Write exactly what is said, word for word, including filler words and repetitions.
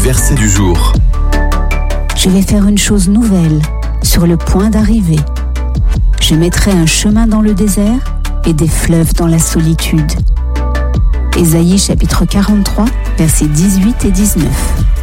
verset du jour. Je vais faire une chose nouvelle, sur le point d'arriver. Je mettrai un chemin dans le désert et des fleuves dans la solitude. Ésaïe chapitre quarante-trois, versets dix-huit et dix-neuf.